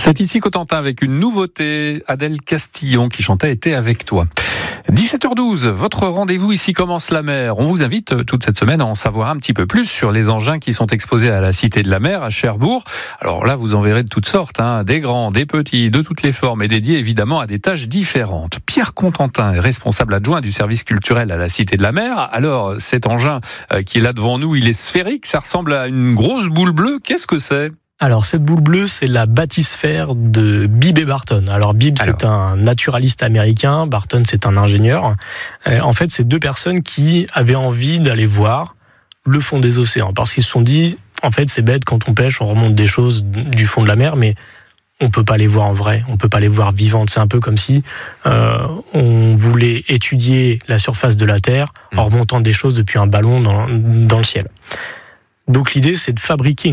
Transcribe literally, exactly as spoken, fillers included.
C'est ici Cotentin avec une nouveauté, Adèle Castillon qui chantait « Été avec toi ». dix-sept heures douze, votre rendez-vous ici commence la mer. On vous invite toute cette semaine à en savoir un petit peu plus sur les engins qui sont exposés à la Cité de la Mer, à Cherbourg. Alors là, vous en verrez de toutes sortes, hein, des grands, des petits, de toutes les formes et dédiés évidemment à des tâches différentes. Pierre Contentin est responsable adjoint du service culturel à la Cité de la Mer. Alors cet engin qui est là devant nous, il est sphérique, ça ressemble à une grosse boule bleue. Qu'est-ce que c'est ? Alors cette boule bleue, c'est la bathysphère de Beebe et Barton. Alors Beebe, Alors. c'est un naturaliste américain, Barton, c'est un ingénieur. Euh, en fait, c'est deux personnes qui avaient envie d'aller voir le fond des océans, parce qu'ils se sont dit, en fait, c'est bête, quand on pêche, on remonte des choses du fond de la mer, mais on peut pas les voir en vrai, on peut pas les voir vivantes. C'est un peu comme si euh, on voulait étudier la surface de la Terre en remontant des choses depuis un ballon dans, dans le ciel. Donc l'idée, c'est de fabriquer